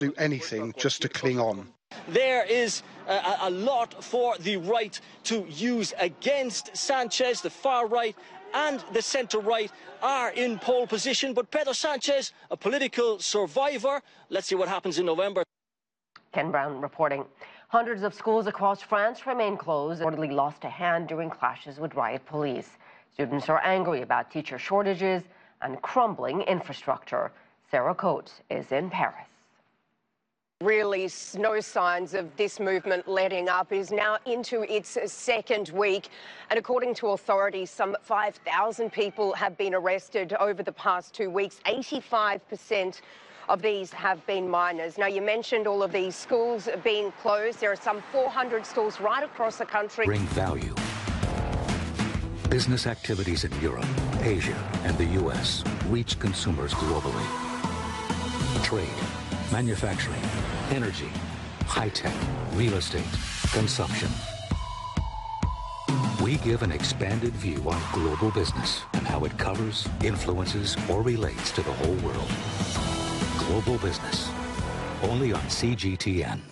do anything just to cling on. There is a lot for the right to use against Sanchez. The far right and the centre-right are in pole position, but Pedro Sanchez, a political survivor. Let's see what happens in November. Ken Brown reporting. Hundreds of schools across France remain closed, reportedly lost a hand during clashes with riot police. Students are angry about teacher shortages and crumbling infrastructure. Sarah Coates is in Paris. Really, no signs of this movement letting up. It is now into its second week, and according to authorities, some 5,000 people have been arrested over the past 2 weeks. 85% of these have been minors. Now, you mentioned all of these schools being closed. There are some 400 schools right across the country. Bring value. Business activities in Europe, Asia, and the U.S. reach consumers globally. Trade, manufacturing, energy, high-tech, real estate, consumption. We give an expanded view on global business and how it covers, influences, or relates to the whole world. Global Business, only on CGTN.